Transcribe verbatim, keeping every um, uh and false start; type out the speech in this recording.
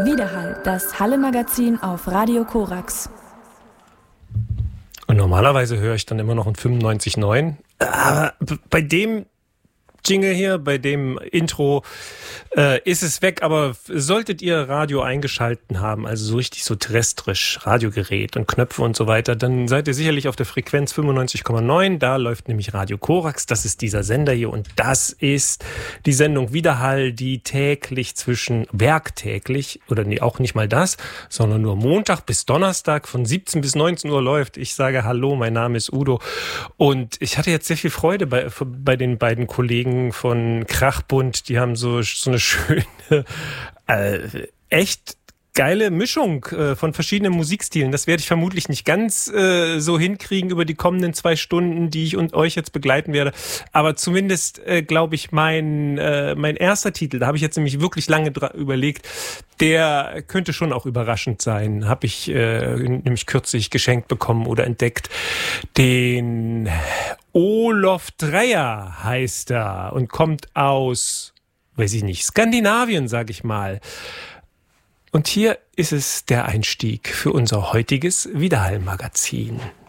Widerhall, das Halle-Magazin auf Radio Korax. Und normalerweise höre ich dann immer noch ein fünfundneunzig Komma neun. Aber bei dem Jingle hier, bei dem Intro, äh, ist es weg. Aber solltet ihr Radio eingeschalten haben, also so richtig so terrestrisch, Radiogerät und Knöpfe und so weiter, dann seid ihr sicherlich auf der Frequenz fünfundneunzig Komma neun. Da läuft nämlich Radio Korax. Das ist dieser Sender hier und das ist die Sendung Widerhall, die täglich zwischen, werktäglich, oder nee, auch nicht mal das, sondern nur Montag bis Donnerstag von siebzehn bis neunzehn Uhr läuft. Ich sage Hallo, mein Name ist Udo und ich hatte jetzt sehr viel Freude bei, bei den beiden Kollegen von Krachbund. Die haben so, so eine schöne, äh, echt geile Mischung äh, von verschiedenen Musikstilen. Das werde ich vermutlich nicht ganz äh, so hinkriegen über die kommenden zwei Stunden, die ich und euch jetzt begleiten werde. Aber zumindest, äh, glaube ich, mein äh, mein erster Titel, da habe ich jetzt nämlich wirklich lange dra- überlegt, der könnte schon auch überraschend sein. Habe ich äh, nämlich kürzlich geschenkt bekommen oder entdeckt. Den Olof Dreyer heißt er und kommt aus, weiß ich nicht, Skandinavien, sage ich mal. Und hier ist es der Einstieg für unser heutiges Widerhall-Magazin.